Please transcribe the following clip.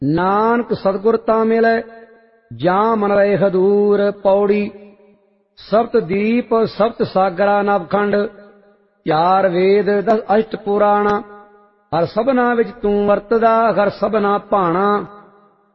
ਨਾਨਕ ਸਤਿਗੁਰ ਤਾਂ ਮਿਲੈ ਜਾਂ ਮਨ ਰਹੇ ਹਦੂਰ। ਪੌੜੀ। ਸਪਤ ਦੀਪ ਸਪਤ ਸਾਗਰਾ ਨਵਖੰਡ, ਚਾਰ ਵੇਦ 10 ਅਸ਼ਟ ਪੁਰਾਣਾ। ਹਰ ਸਭਨਾ ਵਿੱਚ ਤੂੰ ਵਰਤਦਾ, ਹਰ ਸਭਨਾ ਭਾਣਾ।